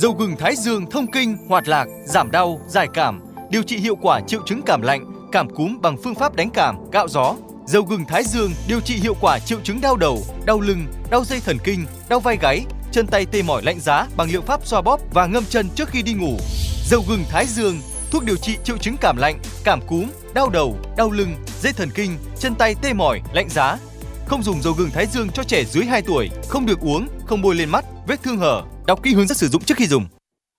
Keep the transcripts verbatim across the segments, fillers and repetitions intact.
Dầu gừng Thái Dương thông kinh, hoạt lạc, giảm đau, giải cảm, điều trị hiệu quả triệu chứng cảm lạnh, cảm cúm bằng phương pháp đánh cảm, cạo gió. Dầu gừng Thái Dương điều trị hiệu quả triệu chứng đau đầu, đau lưng, đau dây thần kinh, đau vai gáy, chân tay tê mỏi lạnh giá bằng liệu pháp xoa bóp và ngâm chân trước khi đi ngủ. Dầu gừng Thái Dương, thuốc điều trị triệu chứng cảm lạnh, cảm cúm, đau đầu, đau lưng, dây thần kinh, chân tay tê mỏi, lạnh giá. Không dùng dầu gừng Thái Dương cho trẻ dưới hai tuổi, không được uống, không bôi lên mắt, vết thương hở. Đọc kỹ hướng dẫn sử dụng trước khi dùng.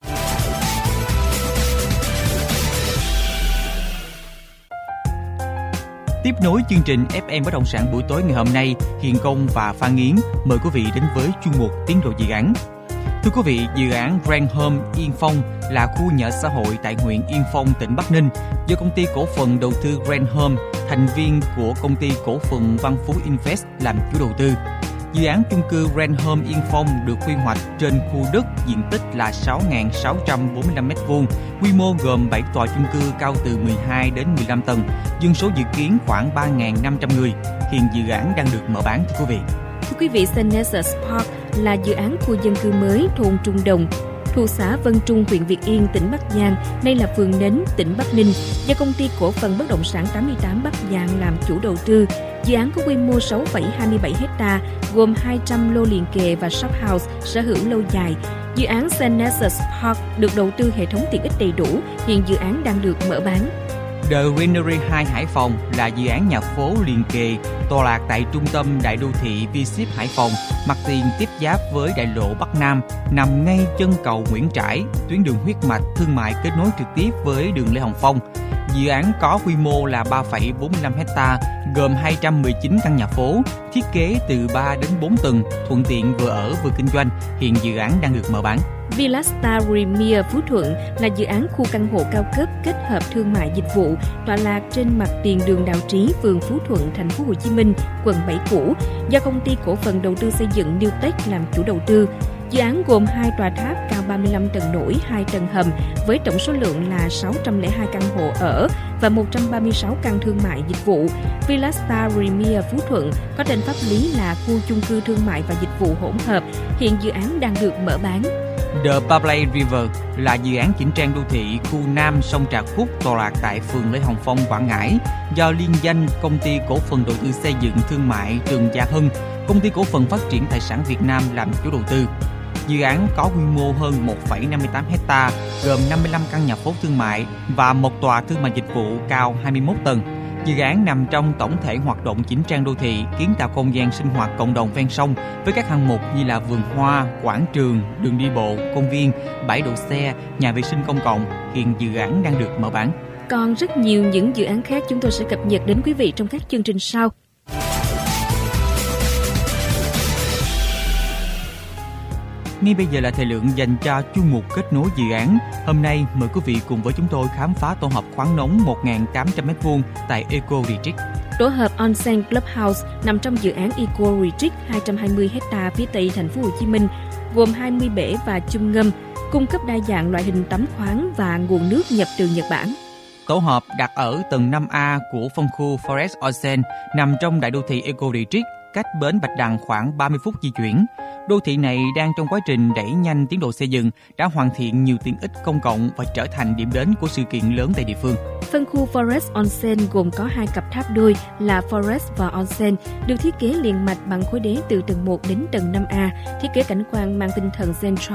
Tiếp nối chương trình ép em Bất động sản buổi tối ngày hôm nay, Hiền Công và Phan Nghiến mời quý vị đến với chuyên mục Tiến độ dự án. Thưa quý vị, dự án Grand Home Yên Phong là khu nhà xã hội tại huyện Yên Phong, tỉnh Bắc Ninh do công ty cổ phần đầu tư Grand Home, thành viên của công ty cổ phần Văn Phú Invest làm chủ đầu tư. Dự án chung cư Grand Home Yên Phong được quy hoạch trên khu đất diện tích là sáu nghìn sáu trăm bốn mươi lăm mét vuông, quy mô gồm bảy tòa chung cư cao từ mười hai đến mười lăm tầng, dân số dự kiến khoảng ba nghìn năm trăm người. Hiện dự án đang được mở bán thưa quý vị. Thưa quý vị, Saint Nessus Park là dự án khu dân cư mới thôn Trung Đồng, thuộc xã Vân Trung, huyện Việt Yên, tỉnh Bắc Giang, nay là phường Nến, tỉnh Bắc Ninh, do công ty cổ phần bất động sản tám mươi tám Bắc Giang làm chủ đầu tư. Dự án có quy mô sáu phẩy hai mươi bảy héc-ta, gồm hai trăm lô liền kề và shop house sở hữu lâu dài. Dự án Saint Nessus Park được đầu tư hệ thống tiện ích đầy đủ, hiện dự án đang được mở bán. The Greenery hai Hải Phòng là dự án nhà phố liền kề tọa lạc tại trung tâm đại đô thị V ship Hải Phòng, mặt tiền tiếp giáp với đại lộ Bắc Nam, nằm ngay chân cầu Nguyễn Trãi, tuyến đường huyết mạch thương mại kết nối trực tiếp với đường Lê Hồng Phong. Dự án có quy mô là ba phẩy bốn mươi lăm héc-ta, gồm hai trăm mười chín căn nhà phố, thiết kế từ ba đến bốn tầng, thuận tiện vừa ở vừa kinh doanh. Hiện dự án đang được mở bán. Villa Star Premier Phú Thuận là dự án khu căn hộ cao cấp kết hợp thương mại dịch vụ, tọa lạc trên mặt tiền đường Đào Trí, phường Phú Thuận, thành phố Hồ Chí Minh, quận bảy cũ, do công ty cổ phần đầu tư xây dựng Newtech làm chủ đầu tư. Dự án gồm hai tòa tháp cao ba mươi lăm tầng nổi, hai tầng hầm với tổng số lượng là sáu trăm lẻ hai căn hộ ở và một trăm ba mươi sáu căn thương mại dịch vụ. Villa Star Premier Phú Thuận có tên pháp lý là khu chung cư thương mại và dịch vụ hỗn hợp. Hiện dự án đang được mở bán. The Paplay River là dự án chỉnh trang đô thị khu Nam sông Trà Khúc tọa lạc tại phường Lê Hồng Phong, Quảng Ngãi, do liên danh công ty cổ phần đầu tư xây dựng thương mại Trường Gia Hưng, công ty cổ phần phát triển tài sản Việt Nam làm chủ đầu tư. Dự án có quy mô hơn một phẩy năm mươi tám héc-ta, gồm năm mươi lăm căn nhà phố thương mại và một tòa thương mại dịch vụ cao hai mươi mốt tầng. Dự án nằm trong tổng thể hoạt động chỉnh trang đô thị, kiến tạo không gian sinh hoạt cộng đồng ven sông với các hạng mục như là vườn hoa, quảng trường, đường đi bộ, công viên, bãi đỗ xe, nhà vệ sinh công cộng. Hiện dự án đang được mở bán. Còn rất nhiều những dự án khác chúng tôi sẽ cập nhật đến quý vị trong các chương trình sau. Ngay bây giờ là thời lượng dành cho chuyên mục kết nối dự án. Hôm nay mời quý vị cùng với chúng tôi khám phá tổ hợp khoáng nóng một nghìn tám trăm mét vuông tại Eco Retreat. Tổ hợp Onsen Clubhouse nằm trong dự án Eco Retreat hai trăm hai mươi héc-ta phía tây thành phố Hồ Chí Minh, gồm hai mươi bể và chum ngâm, cung cấp đa dạng loại hình tắm khoáng và nguồn nước nhập từ Nhật Bản. Tổ hợp đặt ở tầng năm A của phân khu Forest Onsen, nằm trong đại đô thị Eco Retreat, cách bến Bạch Đằng khoảng ba mươi phút di chuyển. Đô thị này đang trong quá trình đẩy nhanh tiến độ xây dựng, đã hoàn thiện nhiều tiện ích công cộng và trở thành điểm đến của sự kiện lớn tại địa phương. Phân khu Forest Onsen gồm có hai cặp tháp đôi là Forest và Onsen, được thiết kế liền mạch bằng khối đế từ tầng một đến tầng năm A, thiết kế cảnh quan mang tinh thần Zen